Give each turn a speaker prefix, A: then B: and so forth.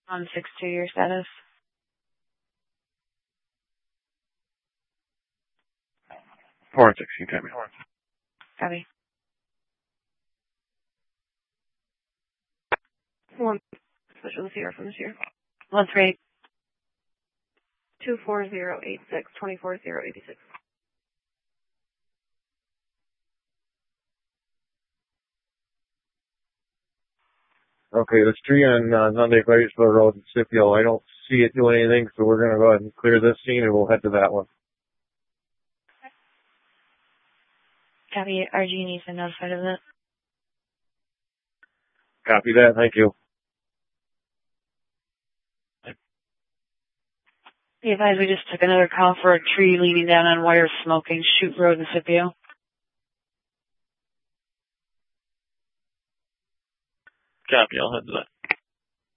A: On 6-2, your status.
B: Four and 6, you tell me.
A: Copy.
C: 1. Special the Sierra from the Sierra.
A: Let's rate.
C: 24086, 24086.
B: Okay, there's tree on Sunday Claysville Road in Scipio. I don't see it doing anything, so we're going to go ahead and clear this scene and we'll head to that one.
A: Copy. RG needs to notify of it.
B: Copy that. Thank you.
A: Be advised, we just took another call for a tree leaning down on wire smoking Shoot Road in Scipio.
D: Copy, I'll head to that.